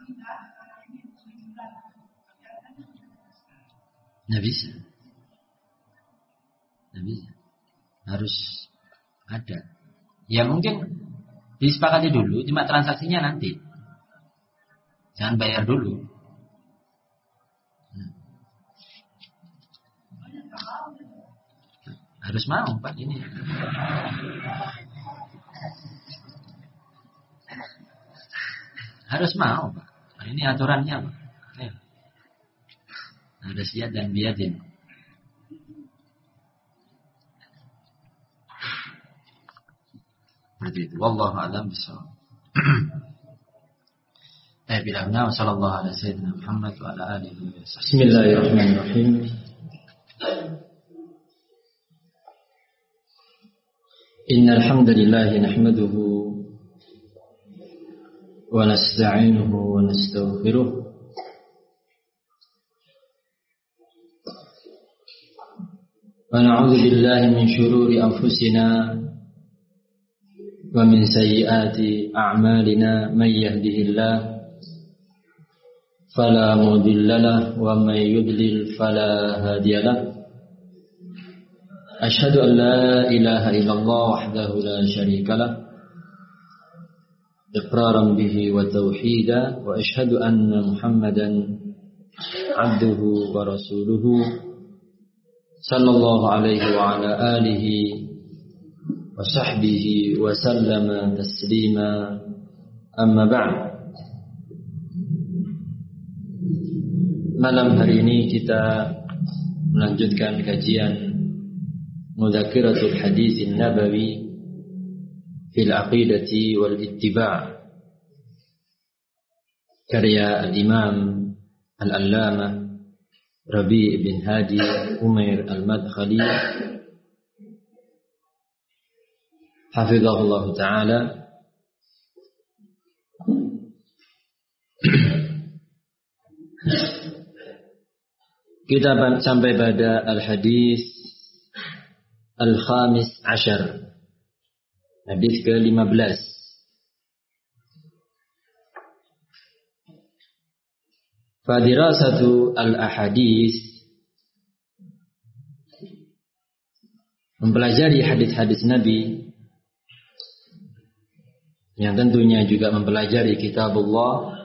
Nggak bisa. Harus ada. Ya mungkin disepakati dulu, cuma transaksinya nanti. Jangan bayar dulu. Harus mau Pak ini. Harus mau Pak. Nah, ini aturannya Pak. Ya. Harus siap dan biadin. Seperti itu. Wallahu a'lam bishawab. Bilahna wa sallallahu ala sayyidina Muhammad wa ala alihi wa sahbihi. Bismillahirrahmanirrahim. Innal hamdalillah nahmaduhu wa nasta'inuhu wa nastaghfiruh wa na'udzu billahi min shururi anfusina wa min sayyiati a'malina may yahdihillahu فلا مضل له ومن يضلل فلا هادي له أشهد أن لا إله إلا الله وحده لا شريك له إقرارا به وتوحيدا وأشهد أن محمدا عبده ورسوله صلى الله عليه وعلى آله وصحبه وسلم تسليما أما بعد. Malam hari ini kita melanjutkan kajian Mudzakkiratul Haditsin Nabawi fil Aqidati wal Ittiba' karya Al-Imam Al-Allamah Rabi' bin Hadi Umair Al-Madkhali hafizahullah ta'ala. Kita sampai pada al-hadis al-khamis ashar, hadis ke-15. Fadirasatu al-ahadis, mempelajari hadis-hadis Nabi, yang tentunya juga mempelajari kitabullah,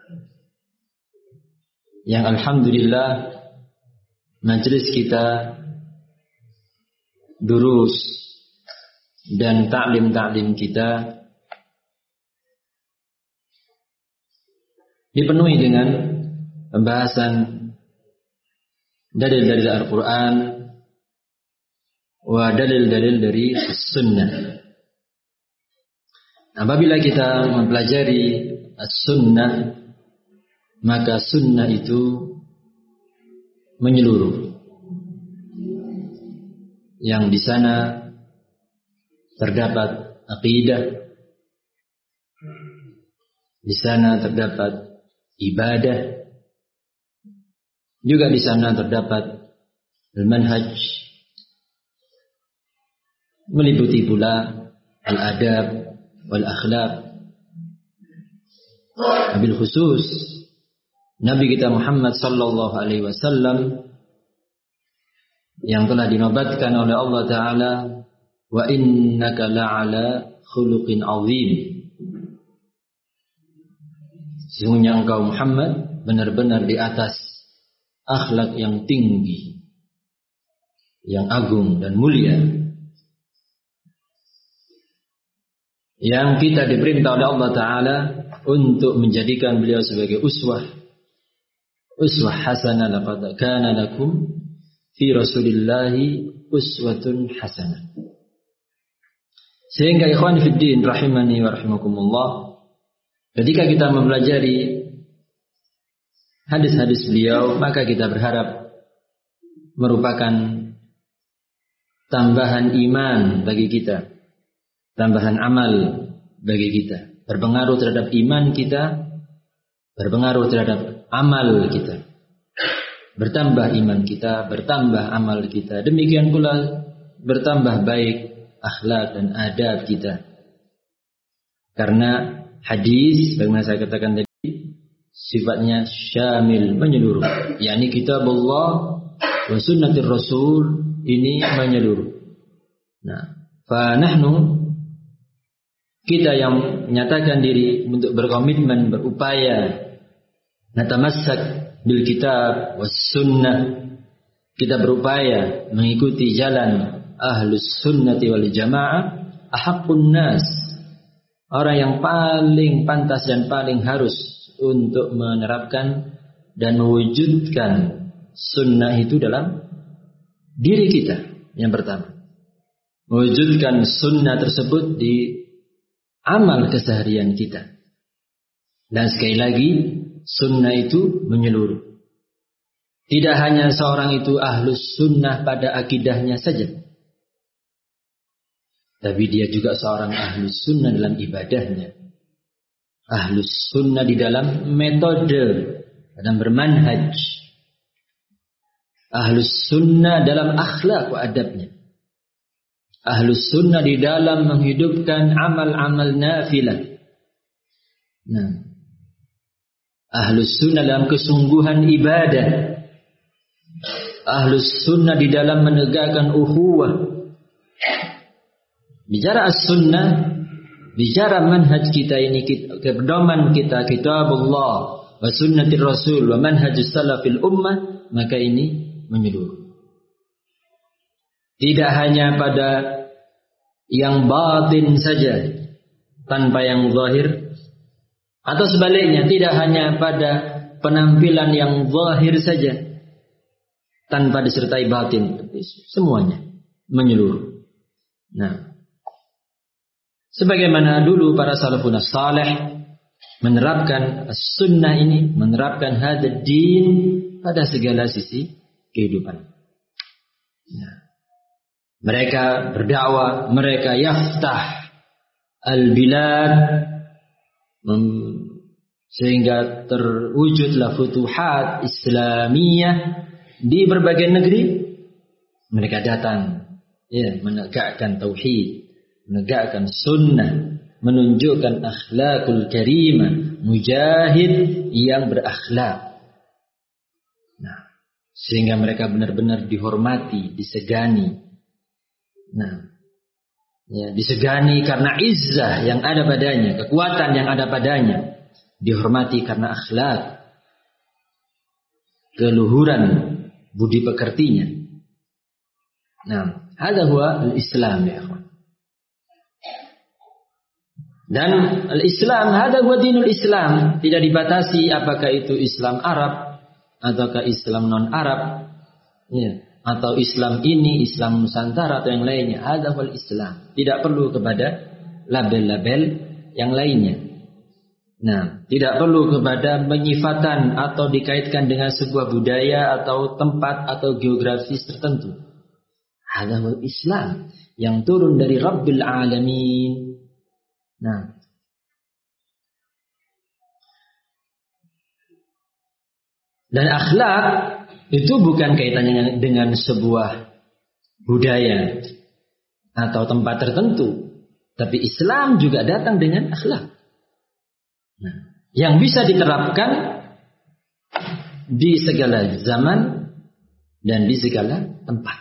yang alhamdulillah majelis kita, durus dan ta'lim kita dipenuhi dengan pembahasan dalil-dalil Al-Quran wa dalil-dalil dari As-Sunnah. Apabila kita mempelajari As-Sunnah, maka Sunnah itu menyeluruh, yang di sana terdapat akidah, di sana terdapat ibadah, juga di sana terdapat al-manhaj, meliputi pula al-adab wal akhlaq. Wabil khusus Nabi kita Muhammad sallallahu alaihi wasallam yang telah dinobatkan oleh Allah Ta'ala, wa innaka la'ala khuluqin azim. Sesungguhnya engkau Muhammad benar-benar di atas akhlak yang tinggi, yang agung dan mulia, yang kita diperintah oleh Allah Ta'ala untuk menjadikan beliau sebagai uswah hasanah. Laqad kana lakum fi Rasulillahi uswatun hasanah. Sehingga ikhwan fiddin rahimani wa rahimakumullah, ketika kita mempelajari hadis-hadis beliau, maka kita berharap merupakan tambahan iman bagi kita, tambahan amal bagi kita, berpengaruh terhadap iman kita, berpengaruh terhadap amal kita, bertambah iman kita, bertambah amal kita, demikian pula bertambah baik akhlak dan adab kita. Karena hadis, bagaimana saya katakan tadi, sifatnya syamil, menyeluruh. yakni kitabullah wa sunnatir rasul, ini menyeluruh. Nah, fa nahnu, kita yang menyatakan diri untuk berkomitmen, berupaya natamassak bil kitab was sunnah, kita berupaya mengikuti jalan ahlus sunnati wal jamaah, ahaqqun nas, orang yang paling pantas dan paling harus untuk menerapkan dan mewujudkan sunnah itu dalam diri kita. Yang pertama, mewujudkan sunnah tersebut di amal keseharian kita. Dan sekali lagi, sunnah itu menyeluruh. Tidak hanya seorang itu ahlus sunnah pada akidahnya saja, tapi dia juga seorang ahlus sunnah dalam ibadahnya, ahlus sunnah di dalam metode, dalam bermanhaj, ahlus sunnah dalam akhlak wa adabnya, ahlus sunnah di dalam menghidupkan amal-amal nafilah. Nah, ahlus sunnah dalam kesungguhan ibadah, ahlus sunnah di dalam menegakkan ukhuwah. Bicara as-sunnah, bicara manhaj kita ini, pedoman kita kitabullah wa sunnatir rasul wa manhajus salafil ummah, maka ini menyeluruh. Tidak hanya pada yang batin saja tanpa yang zahir, atau sebaliknya tidak hanya pada penampilan yang zahir saja tanpa disertai batin, semuanya menyeluruh. Nah, sebagaimana dulu para salafun salih menerapkan sunnah ini, menerapkan hadad din pada segala sisi kehidupan. Nah, mereka berdakwah, mereka yaftah al-bilad, sehingga terwujudlah futuhat Islamiyah di berbagai negeri. Mereka datang, menegakkan tauhid, menegakkan sunnah, menunjukkan akhlakul karimah, mujahid yang berakhlak. Nah, sehingga mereka benar-benar dihormati, disegani. Nah, disegani karena izzah yang ada padanya, kekuatan yang ada padanya. Dihormati karena akhlak, keluhuran budi pekertinya. Nah, hadza huwa al-Islam ya ikhwan. Dan al-Islam, hadza huwa dinul Islam, tidak dibatasi apakah itu Islam Arab ataukah Islam non Arab, atau Islam ini, Islam Nusantara atau yang lainnya. Hadza huwal Islam. Tidak perlu kepada label-label yang lainnya. Nah, tidak perlu kepada penyifatan atau dikaitkan dengan sebuah budaya atau tempat atau geografis tertentu. Hadza huwal Islam yang turun dari Rabbil Alamin. Nah, dan akhlak itu bukan kaitannya dengan sebuah budaya atau tempat tertentu, tapi Islam juga datang dengan akhlak. Nah, yang bisa diterapkan di segala zaman dan di segala tempat.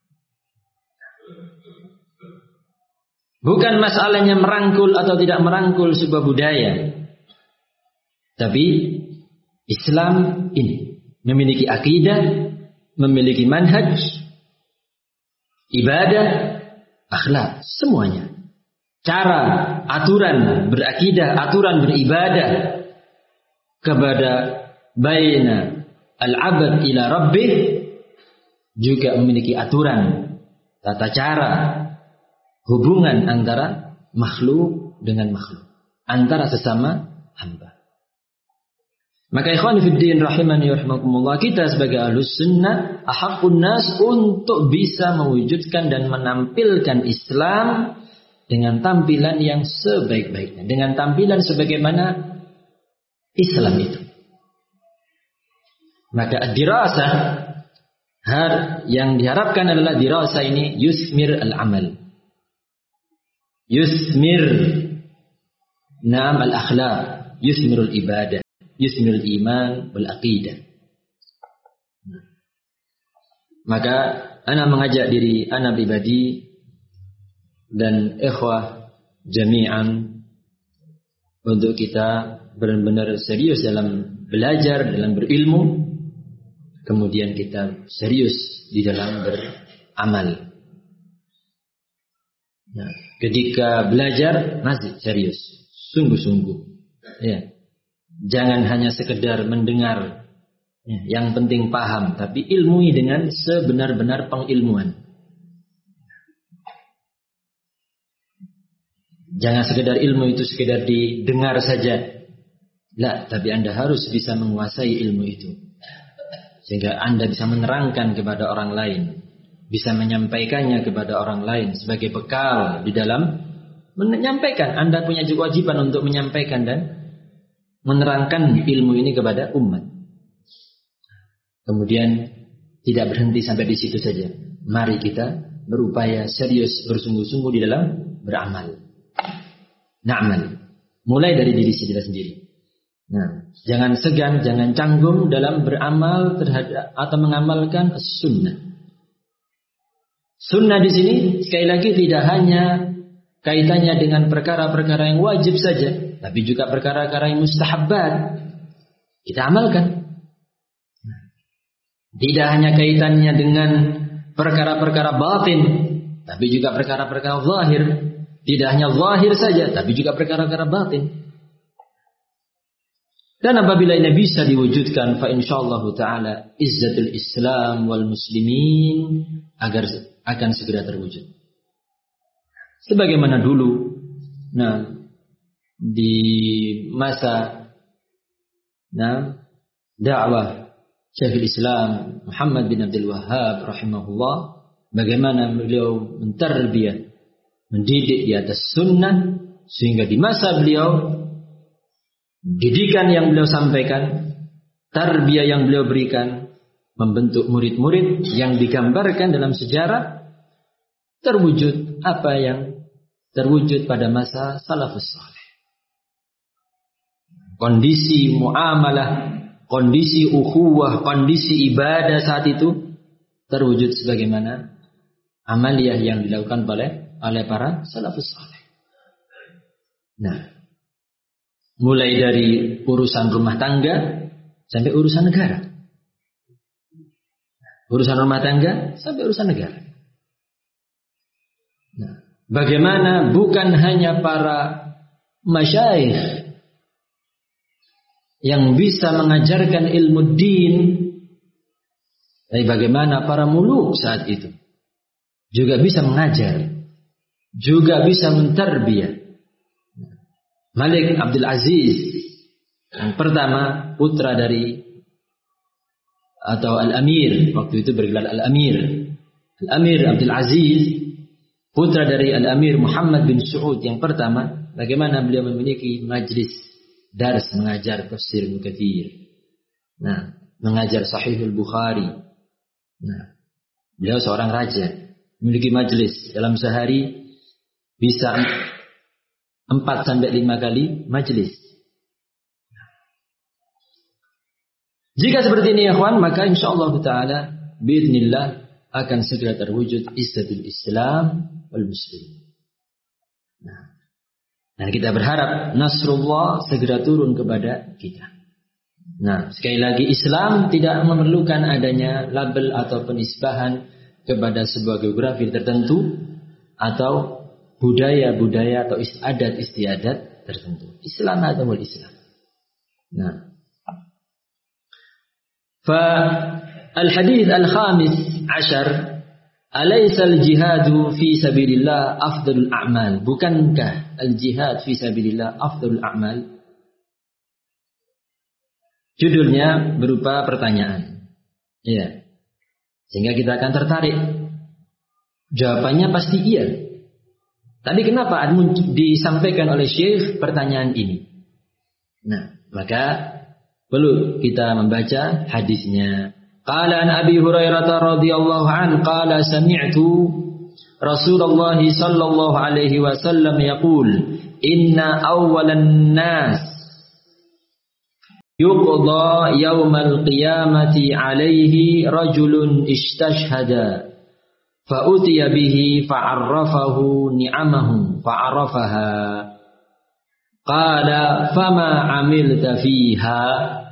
Bukan masalahnya merangkul atau tidak merangkul sebuah budaya, tapi Islam ini memiliki akidah, memiliki manhaj, ibadah, akhlak, semuanya. Cara, aturan berakidah, aturan beribadah kepada baina al-abad ila rabbih juga memiliki aturan, tata cara hubungan antara makhluk dengan makhluk, antara sesama hamba. Maka ikhwan fiddin rahimani wa rahimakumullah, kita sebagai ahlus sunnah ahaqqun nas untuk bisa mewujudkan dan menampilkan Islam dengan tampilan yang sebaik-baiknya, dengan tampilan sebagaimana Islam itu. Maka dirasah yang diharapkan adalah dirasah ini yusmir al-amal, yusmir al-akhlaq, yusmirul ibadah. yusminul iman wal aqidah. Maka ana mengajak diri ana pribadi dan ikhwah jami'an untuk kita benar-benar serius dalam belajar, dalam berilmu, kemudian kita serius di dalam beramal. Nah, ketika belajar masih serius, sungguh-sungguh. Ya. Jangan hanya sekedar mendengar, ya, yang penting paham, tapi ilmui dengan sebenar-benar pengilmuan. Jangan sekedar ilmu itu sekedar didengar saja. La, tapi Anda harus bisa menguasai ilmu itu. Sehingga Anda bisa menerangkan kepada orang lain, bisa menyampaikannya kepada orang lain sebagai bekal di dalam menyampaikan. Anda punya kewajiban untuk menyampaikan dan menerangkan ilmu ini kepada umat. Kemudian tidak berhenti sampai di situ saja. Mari kita berupaya serius, bersungguh-sungguh di dalam beramal. Na'mal. Mulai dari diri kita sendiri. Nah, jangan segan, jangan canggung dalam beramal terhadap atau mengamalkan sunnah. Sunnah di sini sekali lagi tidak hanya kaitannya dengan perkara-perkara yang wajib saja, tapi juga perkara-perkara yang mustahabbat kita amalkan. Tidak hanya kaitannya dengan perkara-perkara batin, tapi juga perkara-perkara zahir. Tidak hanya zahir saja, tapi juga perkara-perkara batin. Dan apabila ini bisa diwujudkan, fa insyaallah taala izzatul Islam wal muslimin akan segera terwujud. Sebagaimana dulu, nah di masa dakwah Syekhul Islam Muhammad bin Abdul Wahhab rahimahullah, bagaimana beliau mentarbiyah, mendidik di atas sunnah, sehingga di masa beliau didikan yang beliau sampaikan, tarbiyah yang beliau berikan, membentuk murid-murid yang digambarkan dalam sejarah, terwujud apa yang terwujud pada masa salafus saleh. Kondisi muamalah, kondisi ukhuwah, kondisi ibadah saat itu terwujud sebagaimana amaliyah yang dilakukan oleh para salafus saleh. Nah, mulai dari urusan rumah tangga sampai urusan negara. Urusan rumah tangga sampai urusan negara. Nah, bagaimana bukan hanya para masyayikh yang bisa mengajarkan ilmu din, tapi bagaimana para muluk saat itu juga bisa mengajar, juga bisa mentarbiyah. Malik Abdul Aziz yang pertama, putra dari atau Al-Amir, waktu itu bergelar Al-Amir. Al-Amir Abdul Aziz, putra dari Al-Amir Muhammad bin Saud yang pertama, bagaimana beliau memiliki majlis dars mengajar tafsir Ibnu Katsir. Nah, mengajar Sahihul Bukhari. Nah, beliau seorang raja, memiliki majlis dalam sehari bisa 4 sampai 5 kali majlis. Jika seperti ini ya kawan, maka insyaallah taala biidznillah akan segera terwujud izzatul Islam wal muslim. Nah, dan kita berharap nasrullah segera turun kepada kita. Nah, sekali lagi Islam tidak memerlukan adanya label atau penisbahan kepada sebuah geografi tertentu atau budaya-budaya atau adat istiadat tertentu. Islam atau Islam. Nah, fa al-hadits al-khamis 'ashar, alaysa al-jihadu fi sabilillah afdalul a'mal? Bukankah al-jihad fi sabilillah afdalul a'mal? Judulnya berupa pertanyaan. Ya. Sehingga kita akan tertarik. Jawabannya pasti iya. Tapi kenapa disampaikan oleh Syekh pertanyaan ini? Nah, maka perlu kita membaca hadisnya. Qala an Abi Hurairah radhiyallahu an qala sami'tu Rasulullah sallallahu alaihi wasallam yaqul inna awwalan nas yuqda yaumal qiyamati alaihi rajulun istashhada fa utiya bihi fa'arrafahu ni'amahu fa'arafaha qala fama amilta fiha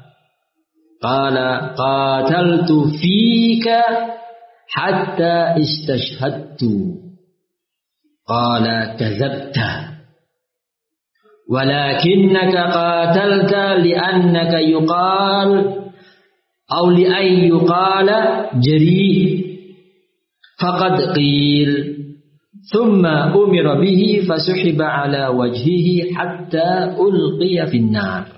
qala qataltu fika hatta istashhadtu qala kadzabta walakinnaka qatalta li'annaka yuqal aw li'ay yuqala jari faqad qil thumma umira bihi fasuhiba ala wajhihi hatta ulqiya finnar.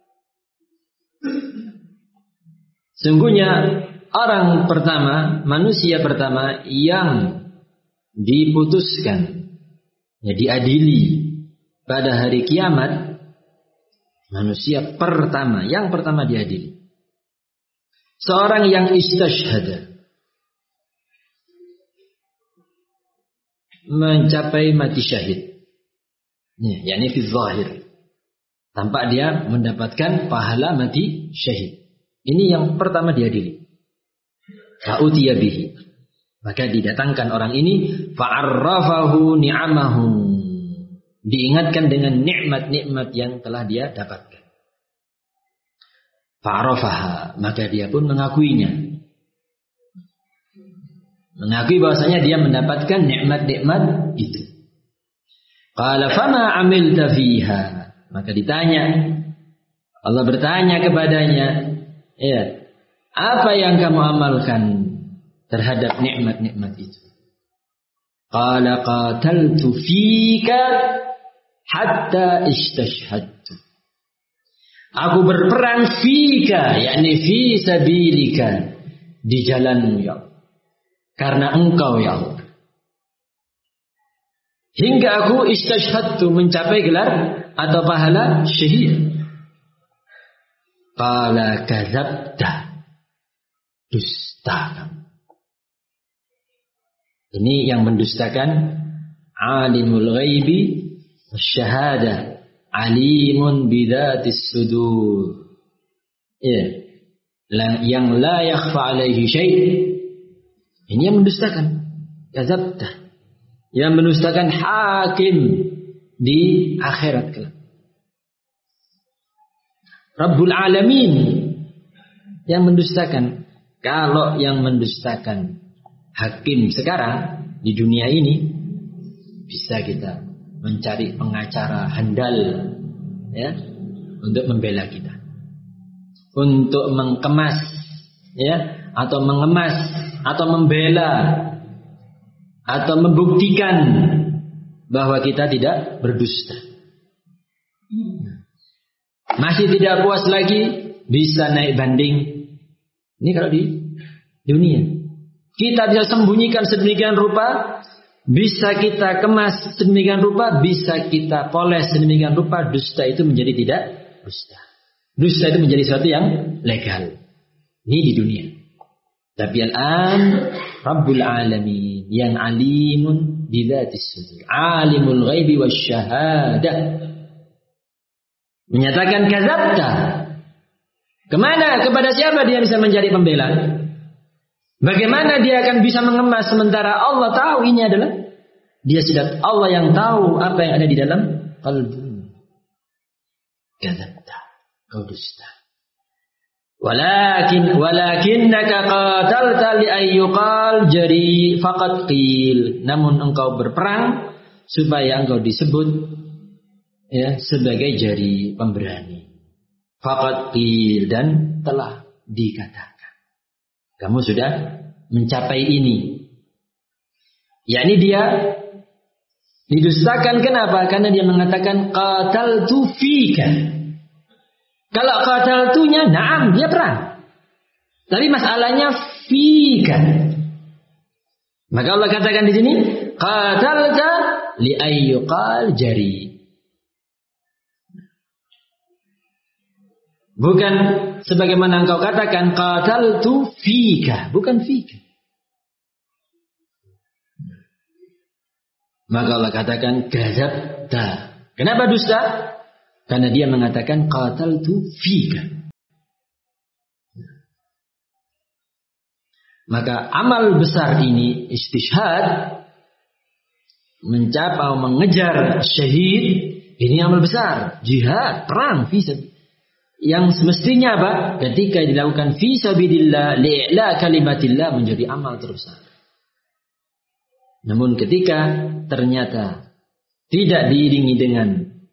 Sungguhnya orang pertama, manusia pertama yang diputuskan, ya diadili pada hari kiamat, manusia pertama, yang pertama diadili, seorang yang istashhada, mencapai mati syahid, yakni fi zahir, tampak dia mendapatkan pahala mati syahid. Ini yang pertama diadili. Fa'utiya bihi, maka didatangkan orang ini, fa'arrafahu ni'amahu, diingatkan dengan nikmat-nikmat yang telah dia dapatkan. Fa'arafaha, maka dia pun mengakuinya. Mengakui bahwasanya dia mendapatkan nikmat-nikmat itu. Qala fama amilta fiha, maka ditanya, Allah bertanya kepadanya, ya, apa yang kamu amalkan terhadap nikmat-nikmat itu? Qala qataltu fika hatta istashhadtu. Aku berperang fika, yakni fi sabilika, di jalanmu ya Allah, karena engkau ya Allah, hingga aku istashhadtu, mencapai gelar atau pahala syahid. Qala kadzabta, dusta kamu. Ini yang mendustakan alimul ghaibi wasyahadah, alimun bidzatis sudur, ya, yang la yakhfa alaihi syai'. Ini yang mendustakan, kadzabta, yang mendustakan hakim di akhirat kelak, Rabbul Alamin, yang mendustakan. Kalau yang mendustakan hakim sekarang di dunia ini, bisa kita mencari pengacara handal, ya, untuk membela kita, untuk mengemas, ya, atau mengemas, atau membela, atau membuktikan bahwa kita tidak berdusta. Masih tidak puas lagi, bisa naik banding. Ini kalau di dunia. Kita bisa sembunyikan sedemikian rupa, bisa kita kemas sedemikian rupa, bisa kita poles sedemikian rupa, dusta itu menjadi tidak dusta. Dusta itu menjadi sesuatu yang legal. Ini di dunia. Tapi al-an Rabbul Alamin, yang alimun bidzatis sudur, alimul ghaibi wasyahadah, menyatakan kadzabta. Kemana? Kepada siapa dia bisa mencari pembela? Bagaimana dia akan bisa mengemas sementara Allah tahu ini adalah dia sudah, Allah yang tahu apa yang ada di dalam kalbu. Kadzabta, kau dusta. Walakinnaka qatalta li ayyuqal jari faqad qil. Namun engkau berperang supaya engkau disebut, ya, sebagai jari, pemberani. Faqad qil, dan telah dikatakan kamu sudah mencapai ini. Yakni dia didustakan. Kenapa? Karena dia mengatakan qataltu fika. Kalau qataltunya, na'am, dia perang. Tapi masalahnya fika. Maka Allah katakan di sini qatalta li ayyuqal jari. Bukan sebagaimana engkau katakan qataltu fika, bukan fika. Maka Allah katakan kadzabta. Kenapa dusta? Karena dia mengatakan qataltu fika. Maka amal besar ini istishhad, mencapai mengejar syahid, ini amal besar, jihad, perang fisabilillah. Yang semestinya apa? Ketika dilakukan fisabilillah, li'la kalimatillah, menjadi amal terbesar. Namun ketika ternyata tidak diiringi dengan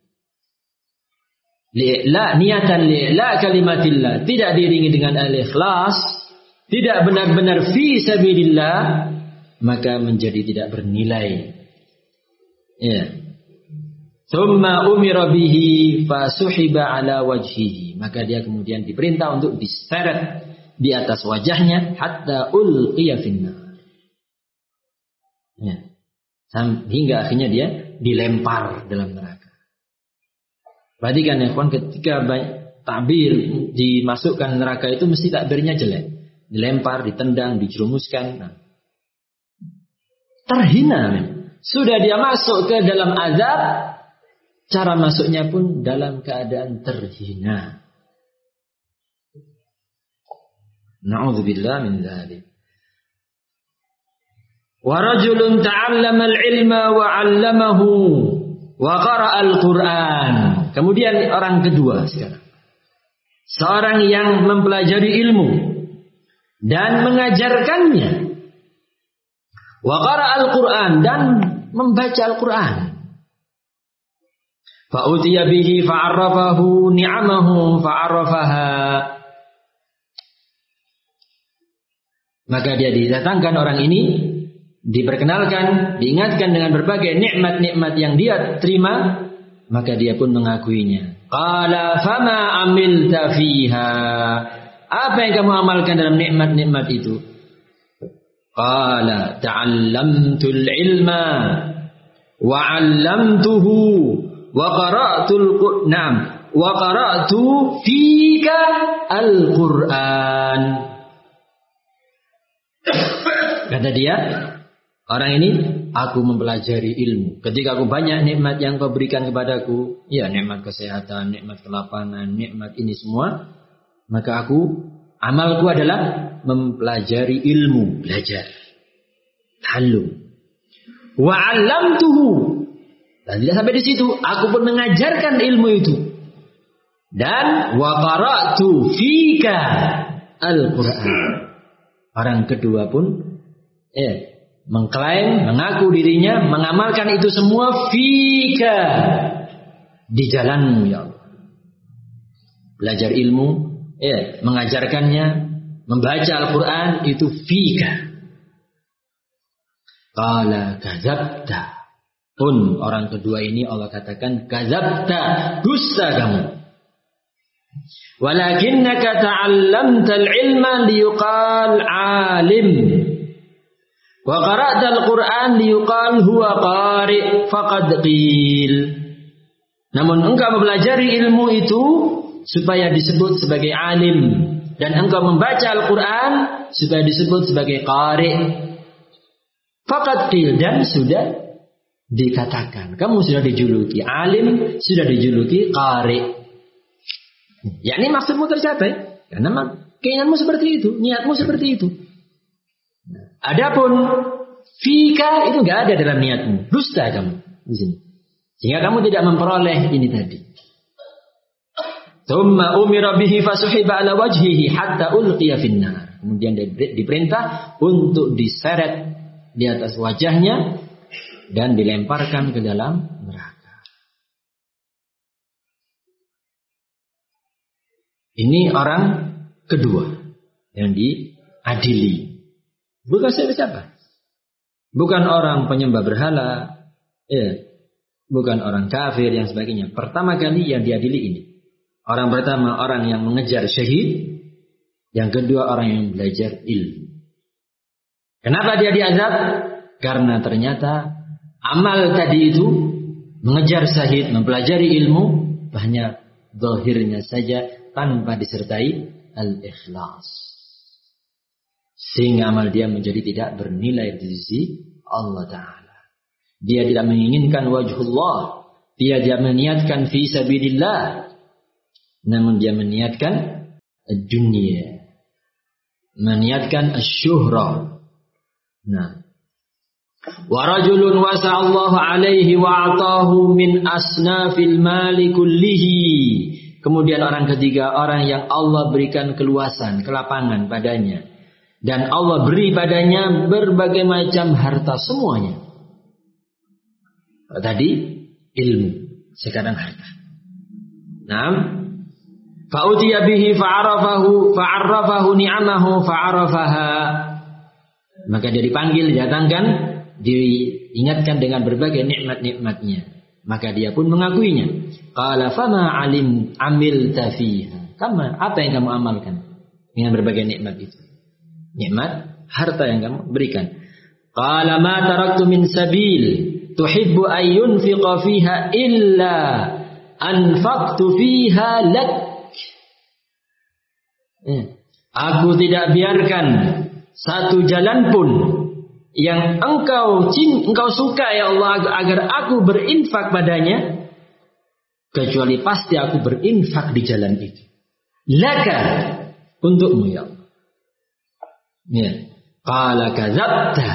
niatan li'la kalimatillah, tidak diiringi dengan al-ikhlas, tidak benar-benar fisabilillah, maka menjadi tidak bernilai. Ya. Tsumma umira bihi fasuhiba ala wajhihi, maka dia kemudian diperintah untuk diseret di atas wajahnya hatta ulqiya finnar. Ya. Hingga akhirnya dia dilempar dalam neraka. Perhatikan ya kawan, ketika takbir dimasukkan neraka itu mesti takbirnya jelek. Dilempar, ditendang, dijerumuskan. Nah. Terhina. Sudah dia masuk ke dalam azab, cara masuknya pun dalam keadaan terhina. Na'udzubillah min dzalik. Wa rajulun ta'allama al-ilma wa 'allamahu wa qara'a al-Qur'an. Kemudian orang kedua sekarang. Seorang yang mempelajari ilmu dan mengajarkannya. Wa qara'a al-Qur'an, dan membaca Al-Qur'an. Fa utiya bihi fa'arrafahu ni'amahu fa'arrafaha. Maka dia didatangkan orang ini, diperkenalkan, diingatkan dengan berbagai nikmat-nikmat yang dia terima, maka dia pun mengakuinya. Qala fama amilta fiha. Apa yang kamu amalkan dalam nikmat-nikmat itu? Qala ta'allamtul ilma wa 'allamtuhu wa qara'tu fika al-Qur'an. Kata dia, orang ini, aku mempelajari ilmu. Ketika aku banyak nikmat yang kau berikan kepadaku, ya nikmat kesehatan, nikmat kelapangan, nikmat ini semua, maka amalku adalah mempelajari ilmu, belajar, ta'allum. Wa 'allamtuhu. Dan tidak sampai di situ, aku pun mengajarkan ilmu itu. Dan wa qara'tu fika al-Qur'an. Orang kedua pun mengklaim, mengaku dirinya mengamalkan itu semua fika, di jalanmu ya Allah. Belajar ilmu, mengajarkannya, membaca Al-Quran itu fika. Qala kadzabta. Pun orang kedua ini Allah katakan kadzabta, dusta kamu. Walakinnaka ta'allamtal ilma liyuqal 'alim. Wa qara'tal Qur'an liyuqal huwa qari' faqad qil. Namun engkau mempelajari ilmu itu supaya disebut sebagai alim, dan engkau membaca Al-Qur'an supaya disebut sebagai qari'. Faqad qil, dan sudah dikatakan kamu sudah dijuluki alim, sudah dijuluki qari'. Ya, ini maksudmu tercapai karena keinginanmu seperti itu, niatmu seperti itu. Adapun fika itu enggak ada dalam niatmu, dusta kamu di sini. Sehingga kamu tidak memperoleh ini tadi. Tsumma umira bihi fasuhiba ala wajhihi hatta ulqiya finnar. Kemudian diperintah untuk diseret di atas wajahnya dan dilemparkan ke dalam neraka. Ini orang kedua yang diadili. Bukan siapa? Bukan orang penyembah berhala, bukan orang kafir yang sebagainya. Pertama kali yang diadili ini. Orang pertama orang yang mengejar syahid, yang kedua orang yang belajar ilmu. Kenapa dia diazab? Karena ternyata amal tadi itu, mengejar syahid, mempelajari ilmu, hanya zahirnya saja tanpa disertai al-ikhlas. Sehingga amal dia menjadi tidak bernilai di sisi Allah Ta'ala. Dia tidak menginginkan wajhullah. Dia tidak meniatkan fi sabilillah. Namun dia meniatkan dunia. Meniatkan asyuhra. Nah, wa rajulun wasa'allahu alaihi wa atahu min asnafil mali kullihi. Kemudian orang ketiga, orang yang Allah berikan keluasan, kelapangan padanya, dan Allah beri padanya berbagai macam harta semuanya. Tadi ilmu, sekarang harta. Naam. Fa'utiya bihi fa'arrafahu ni'amahu fa'arrafaha. Maka dia dipanggil, didatangkan, diingatkan dengan berbagai nikmat-nikmatnya. Maka dia pun mengakuinya. Qala fama amilta fiha. Apa yang kamu amalkan dengan berbagai nikmat itu? Nikmat harta yang kamu berikan. Qala ma taraktu min sabil tuhibbu an yunfiqa fiha illa anfaqtu fiha lak. Aku tidak biarkan satu jalan pun yang engkau suka ya Allah agar aku berinfak padanya, kecuali pasti aku berinfak di jalan itu. Laka, untukmu ya Allah. Ya. Qala kadzabta.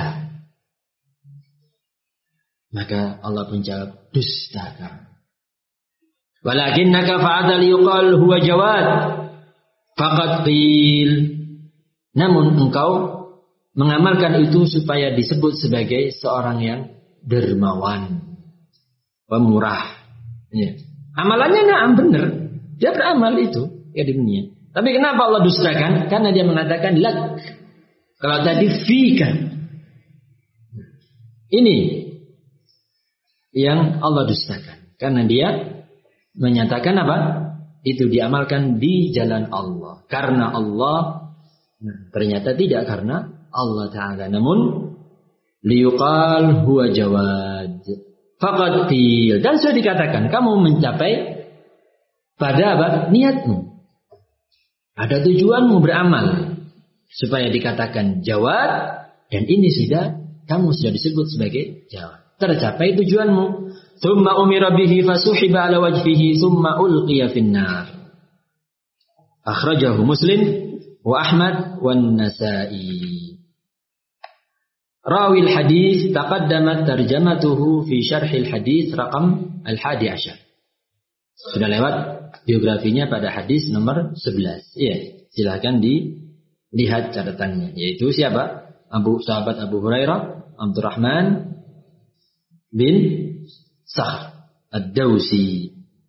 Maka Allah pun jawab, dusta kamu. Walakinnaka fa'ata liyuqal huwa jawad. Faqad qil. Namun engkau mengamalkan itu supaya disebut sebagai seorang yang dermawan, pemurah. Ya. Amalannya na'am benar. Dia beramal itu ya di dunia. Tapi kenapa Allah dustakan? Karena dia mengatakan lak. Kalau tadi fika. Ini yang Allah dustakan. Karena dia menyatakan apa? Itu diamalkan di jalan Allah. Karena Allah, ternyata tidak karena Allah Ta'ala. Namun liyuqal huwa jawad. Faqad qil. Dan sudah dikatakan kamu mencapai pada apa? Niatmu. Ada tujuanmu beramal supaya dikatakan jawad, dan ini kamu sudah disebut sebagai jawad. Tercapai tujuanmu. Tsumma umira bihi fasuhiba ala wajhihi tsumma ulqiya finnar. Akhrajahu Muslim wa Ahmad wan Nasa'i. Rawi al-hadis taqaddamat tarjamatuhu fi syarh al-hadis raqam al-11. Sudah lewat biografinya pada hadis nomor 11. Iya, silakan dilihat catatannya. Yaitu siapa? Sahabat Abu Hurairah, Abdurrahman bin Sakhr ad-Dawsi.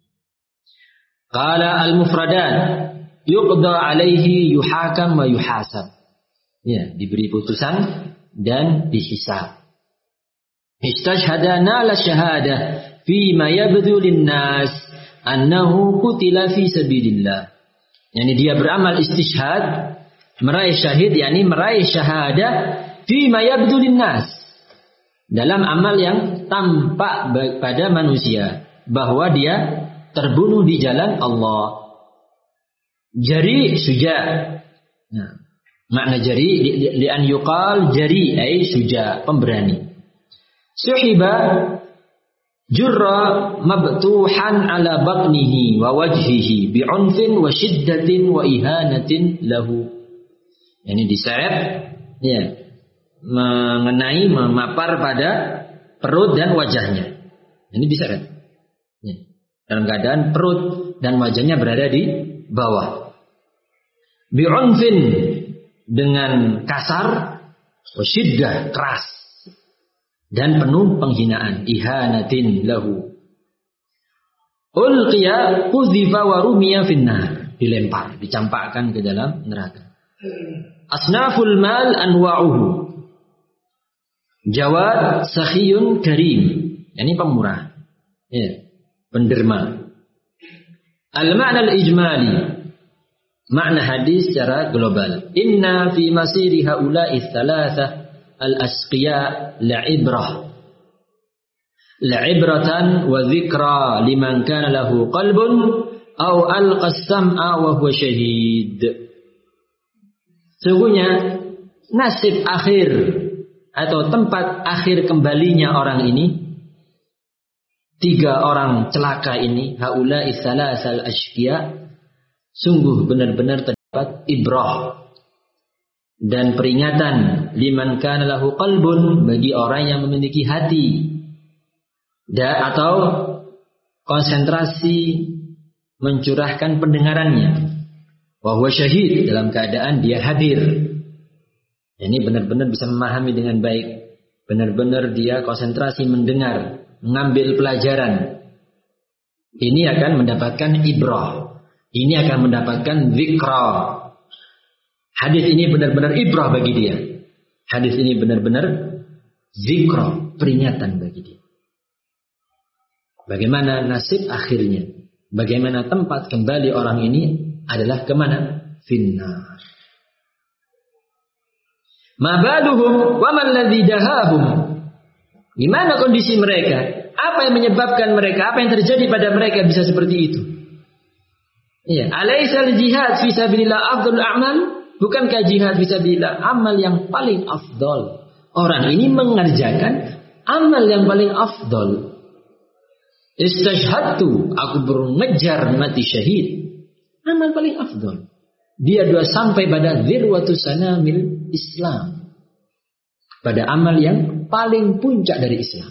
Qala al-mufradat yuqda alaihi yuhakam wa yuhasab. Ya, diberi putusan dan dihisab. Istashhada nala syahadah fi ma yabdu lin-nas annahu qutila fi sabilillah. Yani dia beramal istishhad, meraih syahid, yani meraih syahadah fi ma yabdu lin-nas, dalam amal yang tampak pada manusia, bahwa dia terbunuh di jalan Allah. Jari suja. Nah, makna jari li'an yuqal jari ay suja, pemberani. Suhiba jurra mabtuhan ala batnihi wa wajhihi bi'unfin wa shiddatin wa ihanatin lahu. Yani diseret, ya, mengenai, memapar pada perut dan wajahnya. Ini diseret. Ya. Dalam keadaan perut dan wajahnya berada di bawah. Bi'unfin, dengan kasar, wasyiddah, keras, dan penuh penghinaan, ihanatin lahu. Ulqiya qudzifa wa rumiya finnar, dilempar, dicampakkan ke dalam neraka. Asnaful mal anwa'uhu. Jawad sakhiyun karim, yani pemurah, ya, penderma. Al-ma'na al-ijmali, makna hadis secara global. Inna fi masiri haula'i thalatha al-asqiya la'ibratan wa dhikra liman kana lahu qalbun aw alqa as-sam'a wa huwa syahid. Sesungguhnya nasib akhir atau tempat akhir kembalinya orang ini, tiga orang celaka ini, haula'i thalatha al-asqiya, sungguh benar-benar terdapat ibrah, dan peringatan liman kana lahu qalbun, bagi orang yang memiliki hati atau konsentrasi mencurahkan pendengarannya, wa huwa syahid, dalam keadaan dia hadir. Ini benar-benar bisa memahami dengan baik, benar-benar dia konsentrasi mendengar, mengambil pelajaran. Ini akan mendapatkan ibrah, ini akan mendapatkan zikra. Hadis ini benar-benar ibrah bagi dia. Hadis ini benar-benar zikra, peringatan bagi dia. Bagaimana nasib akhirnya? Bagaimana tempat kembali orang ini adalah kemana? Finnar. Ma baluhum wa man ladzi dahahum. Gimana kondisi mereka? Apa yang menyebabkan mereka? Apa yang terjadi pada mereka bisa seperti itu? Iya, alaisa al-jihad fi sabilillah afdalul a'mal? Bukankah jihad fisabilillah amal yang paling afdol? Orang ini mengerjakan amal yang paling afdol. Istashhadtu, aku mengejar mati syahid. Amal paling afdol. Dia sampai pada dzirwatu sanamil Islam. Pada amal yang paling puncak dari Islam.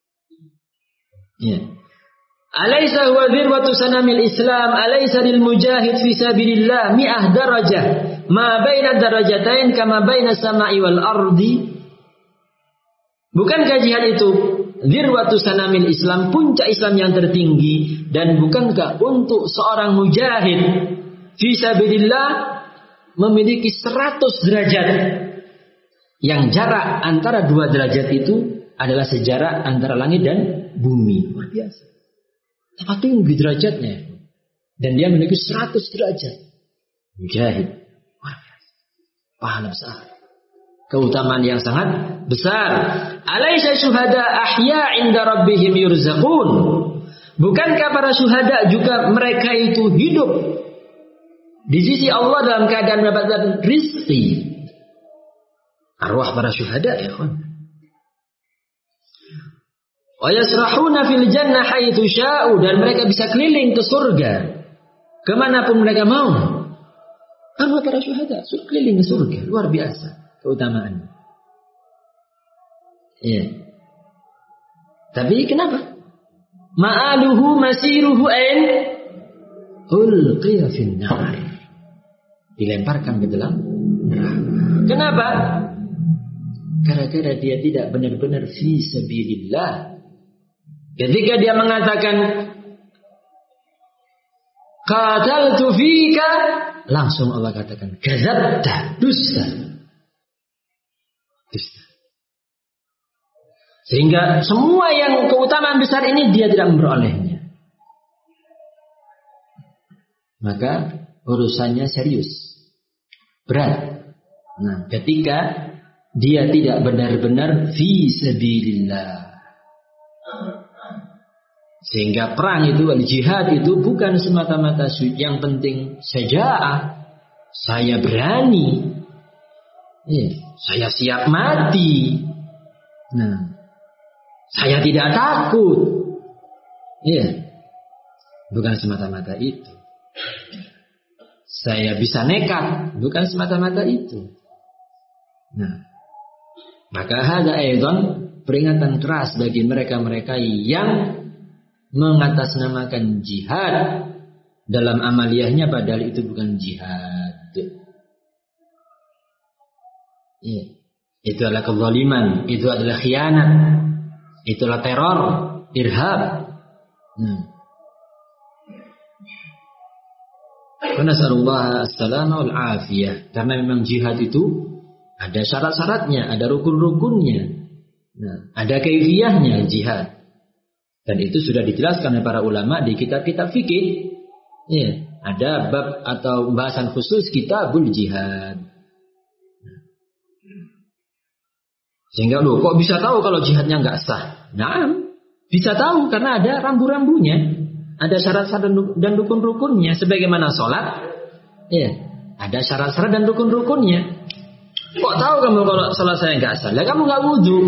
Ya. Alaysa huwa dzirwatu sanamil Islam, alaysa lil mujahid fi sabilillah mi'ah darajah. Ma baina darajatain kama baina samai wal ardi. Bukankah jihad itu dzirwatu sanamil Islam, puncak Islam yang tertinggi, dan bukankah untuk seorang mujahid fi sabilillah memiliki 100 derajat, yang jarak antara 2 derajat itu adalah sejarak antara langit dan bumi. Luar biasa. Apa tinggi derajatnya, dan dia memiliki 100 derajat. Mujahid, pahala besar, keutamaan yang sangat besar. Alaysa syuhada ahya inda rabbihim yurzaqun. Bukankah para syuhada juga mereka itu hidup di sisi Allah dalam keadaan mendapatkan rizki? Arwah para syuhada, ya kawan. Wa yasrahuna fil jannah haitsu sya'u, dan mereka bisa keliling ke surga kemanapun mereka mau. Arwah para syuhada keliling ke surga, luar biasa keutamaannya. Iya. Tapi kenapa? Ma'aluhu masiruhu ain ulqiya fin nar. Dilemparkan ke dalam neraka. Kenapa? Gara-gara dia tidak benar-benar fi sabilillah. Ketika dia mengatakan qataltu fika, langsung Allah katakan kadzabta, dusta. Dusta. Sehingga semua yang keutamaan besar ini dia tidak memperolehnya. Maka urusannya serius, berat. Nah, ketika dia tidak benar-benar fi sabilillah. Sehingga perang itu, al-jihad itu bukan semata-mata yang penting syaja'ah, saya berani, saya siap mati, nah, saya tidak takut, bukan semata-mata itu. Saya bisa nekat, bukan semata-mata itu. Nah, maka hada aidan peringatan keras bagi mereka-mereka yang mengatasnamakan jihad dalam amaliyahnya, padahal itu bukan jihad. Itu adalah kezaliman, itu adalah khianat, itulah teror, irhab. Nasallallahu as-salama wal afiyah. Karena memang jihad itu ada syarat-syaratnya, ada rukun-rukunnya. Nah, ada kaifiyahnya jihad. Dan itu sudah dijelaskan oleh para ulama di kitab-kitab fikih. Ada bab atau pembahasan khusus kitabul jihad. Sehingga kok bisa tahu kalau jihadnya nggak sah? Nah, bisa tahu karena ada rambu-rambunya, ada syarat-syarat dan rukun-rukunnya. Sebagaimana sholat, ada syarat-syarat dan rukun-rukunnya. Kok tahu kamu kalau sholat saya nggak sah? Lah kamu nggak wudhu.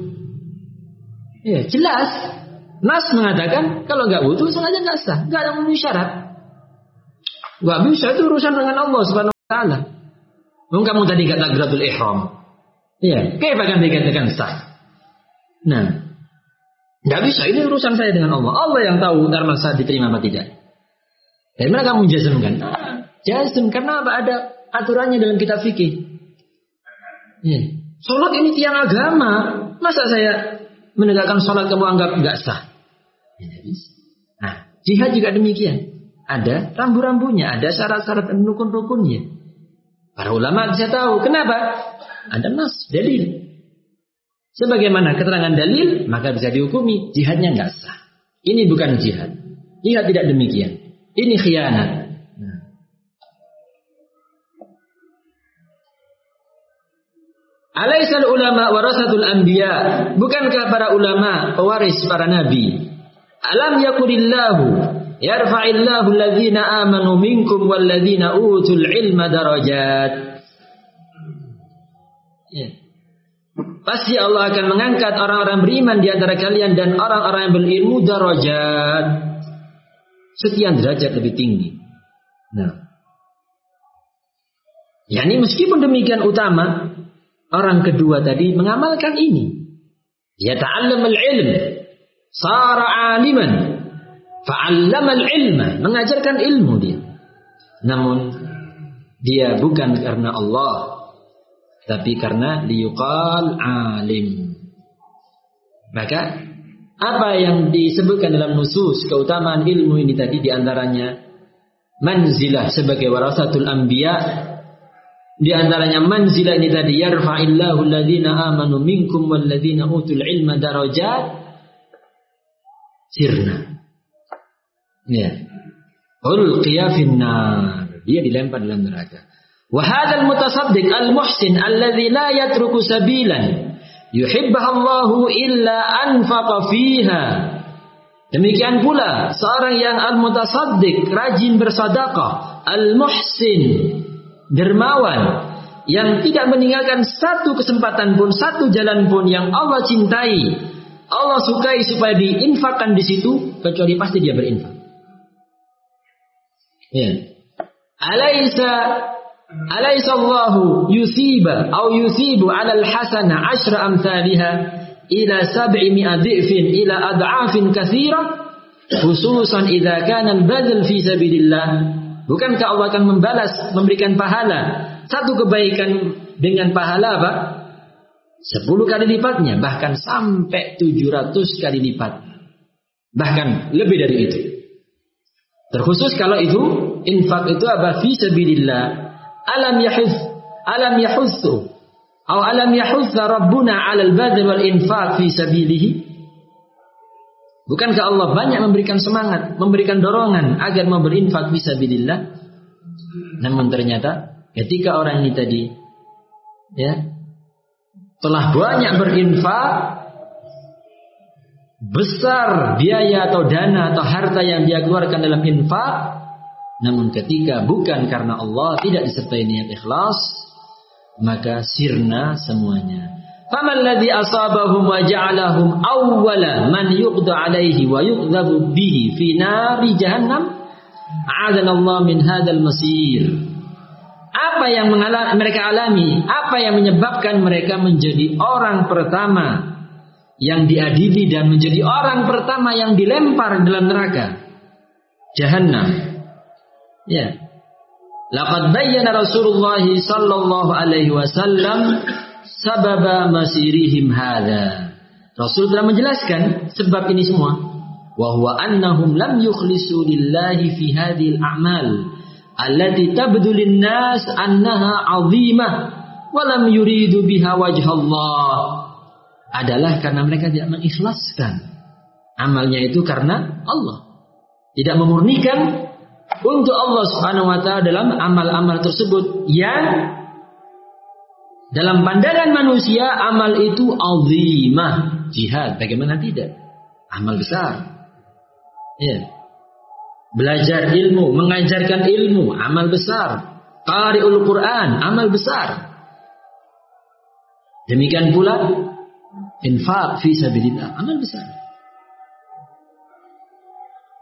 Jelas. Nas mengatakan kalau nggak wudhu sholatnya nggak sah, nggak ada memenuhi syarat. Nggak bisa, itu urusan dengan Allah Subhanahu Wa Taala. Kamu tadi kata takbiratul ihram. Iya, kayak akan dikatakan sah. Nah, nggak bisa. Ini urusan saya dengan Allah. Allah yang tahu amal sah diterima apa tidak. Dari mana kamu jazmkan? Jazm karena apa? Ada aturannya dalam kitab fikih. Ya. Sholat ini tiang agama. Masa saya menegakkan sholat kamu anggap nggak sah? Ya, bisa. Nah, jihad juga demikian. Ada rambu-rambunya, ada syarat-syarat dan rukun-rukunnya. Para ulama bisa tahu. Kenapa? Ada nas, dalil. Sebagaimana keterangan dalil, maka bisa dihukumi jihadnya nggak sah. Ini bukan jihad. Jihad tidak demikian. Ini khianat. Nah. Alaisal ulama warasatul anbiya. Bukankah para ulama pewaris para nabi? Alam yakulillahu yarfa'illahu alladhina amanu minkum walladhina utul ilma darajat. Ya. Pasti Allah akan mengangkat orang-orang beriman di antara kalian dan orang-orang yang berilmu darajat. Sekian derajat lebih tinggi. Nah. Yani meskipun demikian utama, orang kedua tadi mengamalkan ini. Yata'allamul ilm, sara aliman, fa'allamal ilma, mengajarkan ilmu dia. Namun dia bukan karena Allah, tapi karena liyuqal alim. Maka apa yang disebutkan dalam nusus keutamaan ilmu ini tadi diantaranya manzilah sebagai warasatul anbiya. Di antaranya manzilah ini tadi yarfa'illahu alladhina amanu minkum walladhina utul ilma darajat. Sirna. Ya. Ulqiya finnar. Dia dilempar dalam neraka. وهذا المتصدق المحسن الذي لا يترك سبيلا يحبها الله إلا أنفق فيها. Demikian pula seorang yang al-mutasaddiq, rajin bersedekah, al-muhsin, dermawan, yang tidak meninggalkan satu kesempatan pun, satu jalan pun yang Allah cintai, Allah sukai supaya diinfakkan di situ, kecuali pasti dia berinfak. Ya. Alaysa Allahu yusiba atau yusibu 'ala al-hasana 10 amsalha ila 700 dhifin ila ad'afin katsira khususan idza kana al-badl fi sabilillah. Bukankah Allah akan membalas, memberikan pahala satu kebaikan dengan pahala apa? 10 kali lipatnya, bahkan sampai 700 kali lipat. Bahkan lebih dari itu. Terkhusus kalau itu infak itu apa? Fi sabilillah. Alam yahutsu atau alam yahutsa Rabbuna 'alal badl wal infaq fi sabilihi. Bukankah Allah banyak memberikan semangat, memberikan dorongan agar mau berinfak fi sabilillah? Namun ternyata ketika orang ini tadi ya telah banyak berinfak, besar biaya atau dana atau harta yang dia keluarkan dalam infak, namun ketika bukan karena Allah, tidak disertai niat ikhlas, maka sirna semuanya. Faman ladzi asabahum wa ja'alahum awwala man yuqda alaihi wa yuqdhabu bihi fi nari jahannam, a'adallahu min hadzal masir. Apa yang mereka alami, apa yang menyebabkan mereka menjadi orang pertama yang diadili dan menjadi orang pertama yang dilempar dalam neraka jahannam. Ya. Laqad bayyana Rasulullah sallallahu alaihi wasallam sababa masirihim hadza. Rasul telah menjelaskan sebab ini semua. Wa huwa annahum lam yukhlisu lillahi fi hadhil a'mal allati tabdu lin-nas annaha 'azimah wa lam yuridu biha wajha Allah. Adalah karena mereka tidak mengikhlaskan amalnya itu karena Allah. Tidak memurnikan untuk Allah Subhanahu wa ta'ala dalam amal-amal tersebut yang dalam pandangan manusia amal itu azimah. Jihad bagaimana tidak? Amal besar. Ya. Belajar ilmu, mengajarkan ilmu, amal besar. Qari'ul Quran, amal besar. Demikian pula infaq fi sabilillah, amal besar.